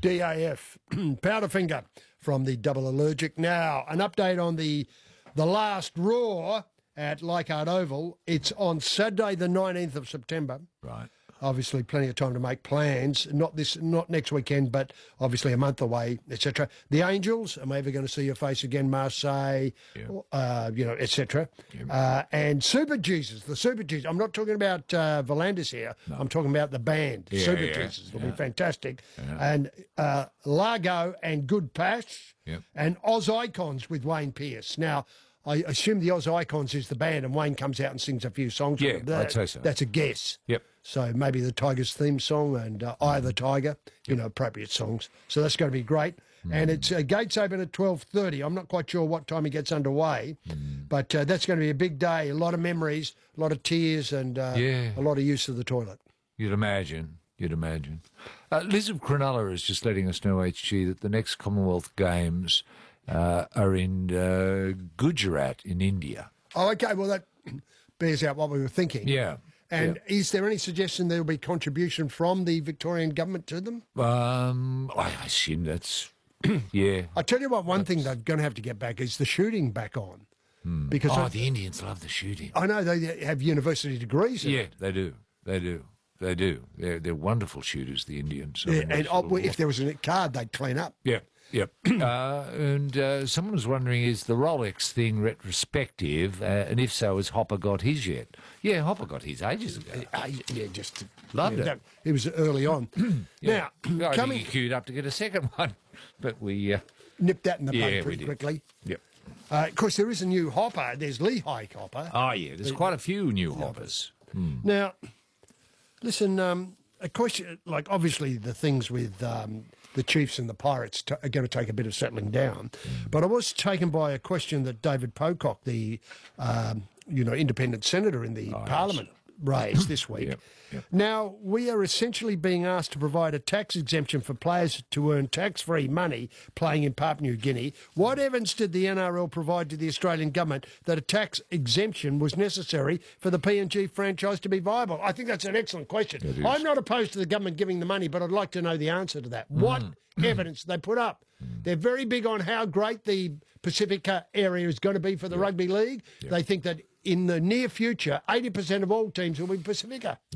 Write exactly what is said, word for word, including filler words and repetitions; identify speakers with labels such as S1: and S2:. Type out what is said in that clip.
S1: D A F, Powderfinger from the Double Allergic. Now, an update on the the last Raw at Leichhardt Oval. It's on Saturday the nineteenth of September.
S2: Right.
S1: Obviously, plenty of time to make plans. Not this, not next weekend, but obviously a month away, et cetera. The Angels, am I ever going to see your face again? Marseille,
S2: Yeah.
S1: uh, you know, et cetera.
S2: Yeah.
S1: Uh, and Super Jesus, the Super Jesus. I'm not talking about uh, Volandis here.
S2: No.
S1: I'm talking about the band,
S2: Yeah,
S1: Super
S2: yeah,
S1: Jesus. It'll
S2: yeah.
S1: be fantastic.
S2: Yeah.
S1: And uh, Largo and Good Pash
S2: Yep.
S1: and Oz Icons with Wayne Pearce. Now, I assume the Oz Icons is the band, and Wayne comes out and sings a few songs.
S2: Yeah,
S1: with them. That-
S2: I'd say so.
S1: That's a guess.
S2: Yep.
S1: So maybe the Tigers theme song and uh, Eye of the Tiger, you know, appropriate songs. So that's going to be great. And it's uh, gates open at twelve thirty. I'm not quite sure what time it gets underway, but uh, that's going to be a big day. A lot of memories, a lot of tears, and uh,
S2: Yeah.
S1: a lot of use of the toilet.
S2: You'd imagine. You'd imagine. Uh, Liz of Cronulla is just letting us know, H G, that the next Commonwealth Games uh, are in uh, Gujarat in India.
S1: Oh, okay. Well, that bears out what we were thinking.
S2: Yeah.
S1: And
S2: yeah.
S1: is there any suggestion there will be contribution from the Victorian government to them?
S2: Um, I assume that's, yeah.
S1: I tell you what, one thing they're going to have to get back is the shooting back on. Because
S2: Oh,
S1: I,
S2: the Indians love the shooting.
S1: I know they have university degrees in
S2: Yeah,
S1: it.
S2: they do. They do. They do. They're, they're wonderful shooters, the Indians. I
S1: Yeah,
S2: mean,
S1: and
S2: that's
S1: oh,
S2: sort of
S1: well, if
S2: what-
S1: there was a card, they'd clean up.
S2: Yeah, yeah. uh, and uh, someone was wondering, is the Rolex thing retrospective? Uh, and if so, has Hopper got his yet? Yeah, Hopper got his ages ago.
S1: Uh, yeah, just
S2: Loved
S1: yeah,
S2: it.
S1: that- it was early on.
S2: Yeah.
S1: Now,
S2: I
S1: coming,
S2: think he queued up to get a second one, but we... Uh,
S1: nipped that in the
S2: Yeah,
S1: bud
S2: we
S1: pretty
S2: did.
S1: quickly.
S2: yep.
S1: Uh, of course, there is a new Hopper. There's Lehigh Hopper.
S2: Oh, yeah, there's quite a few new Hoppers.
S1: Now, listen, um, a question, like obviously the things with um, the Chiefs and the Pirates t- are going to take a bit of settling down. But I was taken by a question that David Pocock, the um, you know independent senator in the Parliament, raised this week.
S2: Yep, yep.
S1: Now, we are essentially being asked to provide a tax exemption for players to earn tax-free money playing in Papua New Guinea. What evidence did the N R L provide to the Australian government that a tax exemption was necessary for the P N G franchise to be viable? I think that's an excellent question.
S2: It is.
S1: I'm not opposed to the government giving the money, but I'd like to know the answer to that. What evidence they put up? They're very big on how great the Pacifica area is going to be for the rugby league. They think that in the near future, eighty percent of all teams will be Pacifica.